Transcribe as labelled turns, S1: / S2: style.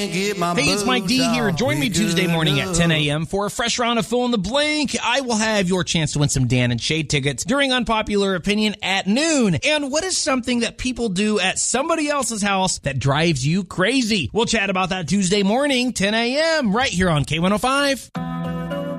S1: can't get my
S2: Hey, it's Mike D
S1: boots
S2: here.
S1: off.
S2: Join me
S1: We
S2: Tuesday
S1: good
S2: morning at
S1: enough.
S2: 10 a.m. for a fresh round of Fill in the Blank. I will have your chance to win some Dan and Shay tickets during Unpopular Opinion at noon. And what is something that people do at somebody else's house that drives you crazy? We'll chat about that Tuesday morning, 10 a.m. right here on K105.